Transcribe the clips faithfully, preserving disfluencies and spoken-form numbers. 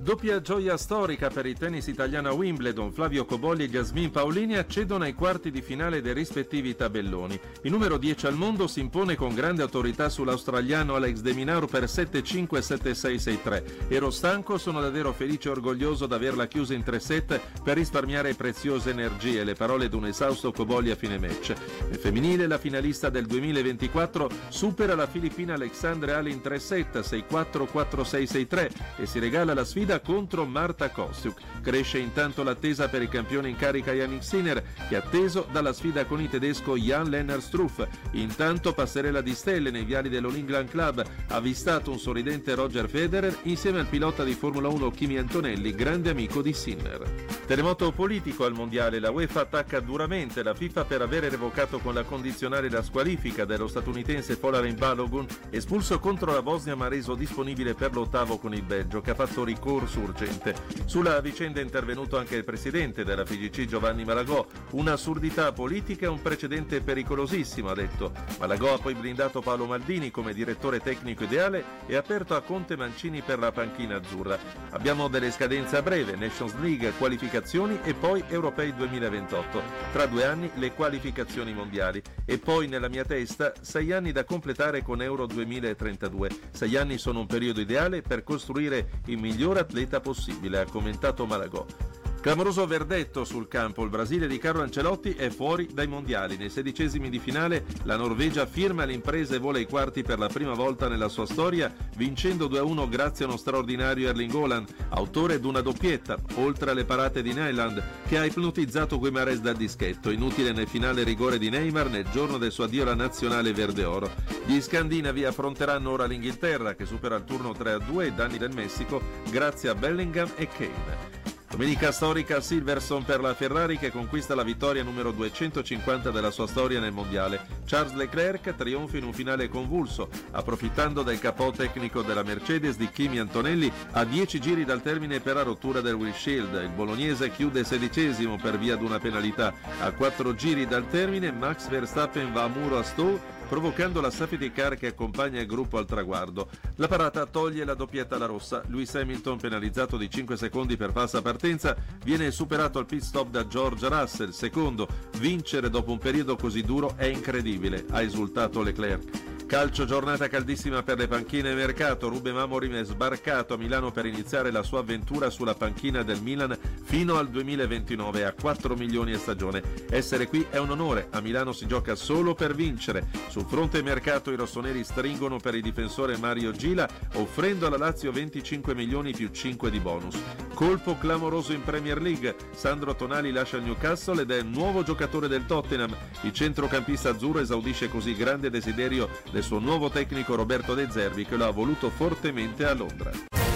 Doppia gioia storica per il tennis italiano a Wimbledon. Flavio Cobolli e Yasmin Paolini accedono ai quarti di finale dei rispettivi tabelloni. Il numero dieci al mondo si impone con grande autorità sull'australiano Alex De Minaur per sette cinque sette sei sei tre. Ero stanco, sono davvero felice e orgoglioso di averla chiusa in tre set per risparmiare preziose energie. Le parole di un esausto Cobolli a fine match. Nel femminile la finalista del duemilaventiquattro supera la filippina Alexandra Ali in tre set sei quattro quattro sei sei tre e si regala la sfida contro Marta Kostyuk. Cresce intanto l'attesa per il campione in carica Jannik Sinner, che è atteso dalla sfida con il tedesco Jan-Lennart Struff. Intanto passerella di stelle nei viali dell'All England Club ha avvistato un sorridente Roger Federer insieme al pilota di Formula uno Kimi Antonelli, grande amico di Sinner. Terremoto politico al mondiale. La UEFA attacca duramente la FIFA per avere revocato con la condizionale la squalifica dello statunitense Folarin Balogun, espulso contro la Bosnia ma reso disponibile per l'ottavo con il Belgio, che ha fatto ricorso urgente. Sulla vicenda è intervenuto anche il presidente della F I G C Giovanni Malagò. Un'assurdità politica e un precedente pericolosissimo, ha detto. Malagò ha poi blindato Paolo Maldini come direttore tecnico ideale e aperto a Conte Mancini per la panchina azzurra. Abbiamo delle scadenze a breve, Nations League, qualificazioni e poi Europei duemilaventotto. Tra due anni le qualificazioni mondiali e poi nella mia testa sei anni da completare con Euro duemilatrentadue. Sei anni sono un periodo ideale per costruire il miglior atleta possibile, ha commentato Malagò. Clamoroso verdetto sul campo. Il Brasile di Carlo Ancelotti è fuori dai mondiali. Nei sedicesimi di finale la Norvegia firma l'impresa e vola ai quarti per la prima volta nella sua storia, vincendo due a uno grazie a uno straordinario Erling Haaland, autore di una doppietta, oltre alle parate di Nyland, che ha ipnotizzato Guimarães dal dischetto. Inutile nel finale rigore di Neymar nel giorno del suo addio alla nazionale verde-oro. Gli scandinavi affronteranno ora l'Inghilterra, che supera il turno tre a due ai danni del Messico grazie a Bellingham e Kane. Domenica storica a Silverstone per la Ferrari, che conquista la vittoria numero duecentocinquanta della sua storia nel mondiale. Charles Leclerc trionfa in un finale convulso, approfittando del capo tecnico della Mercedes di Kimi Antonelli a dieci giri dal termine per la rottura del windshield. Il bolognese chiude sedicesimo per via di una penalità. A quattro giri dal termine Max Verstappen va a muro a Stowe, provocando la safety car che accompagna il gruppo al traguardo. La parata toglie la doppietta alla rossa. Lewis Hamilton, penalizzato di cinque secondi per falsa partenza, viene superato al pit stop da George Russell, secondo. Vincere dopo un periodo così duro è incredibile, ha esultato Leclerc. Calcio, giornata caldissima per le panchine e mercato. Ruben Amorim è sbarcato a Milano per iniziare la sua avventura sulla panchina del Milan fino al duemilaventinove a quattro milioni a stagione. Essere qui è un onore, a Milano si gioca solo per vincere. Sul fronte mercato i rossoneri stringono per il difensore Mario Gila, offrendo alla Lazio venticinque milioni più cinque di bonus. Colpo clamoroso in Premier League. Sandro Tonali lascia il Newcastle ed è il nuovo giocatore del Tottenham. Il centrocampista azzurro esaudisce così grande desiderio del suo nuovo tecnico Roberto De Zerbi, che lo ha voluto fortemente a Londra.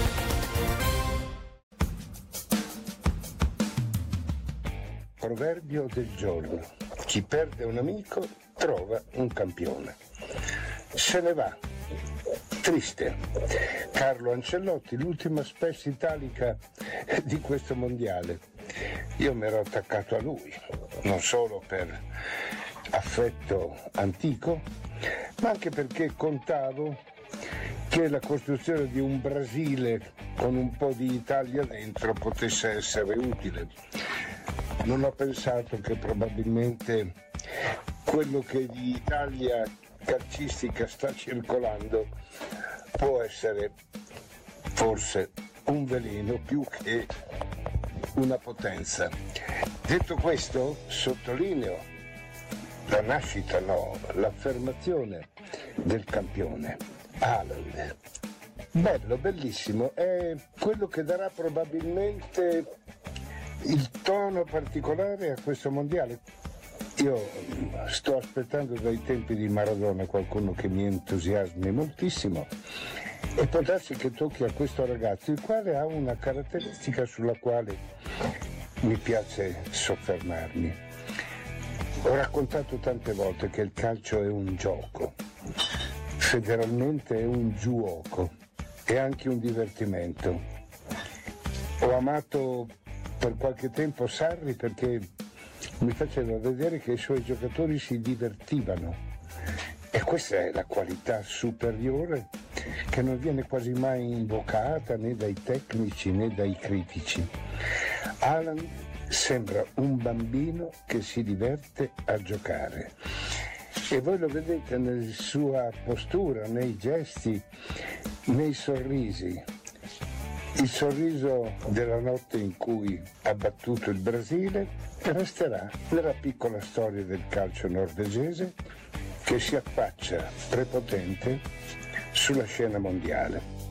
Proverbio del giorno: chi perde un amico trova un campione. Se ne va triste Carlo Ancelotti, l'ultima spes italica di questo mondiale. Io mi ero attaccato a lui, non solo per affetto antico, ma anche perché contavo che la costruzione di un Brasile con un po' di Italia dentro potesse essere utile. Non ho pensato che probabilmente quello che di Italia calcistica sta circolando può essere forse un veleno più che una potenza. Detto questo, sottolineo la nascita, no, l'affermazione del campione, Haaland. Bello, bellissimo, è quello che darà probabilmente il tono particolare a questo mondiale. Io sto aspettando dai tempi di Maradona qualcuno che mi entusiasmi moltissimo, e può darsi che tocchi a questo ragazzo, il quale ha una caratteristica sulla quale mi piace soffermarmi. Ho raccontato tante volte che il calcio è un gioco, federalmente è un giuoco, è anche un divertimento. Ho amato per qualche tempo Sarri perché mi faceva vedere che i suoi giocatori si divertivano, e questa è la qualità superiore che non viene quasi mai invocata né dai tecnici né dai critici. Haaland sembra un bambino che si diverte a giocare e voi lo vedete nella sua postura, nei gesti, nei sorrisi. Il sorriso della notte in cui ha battuto il Brasile resterà nella piccola storia del calcio norvegese che si affaccia prepotente sulla scena mondiale.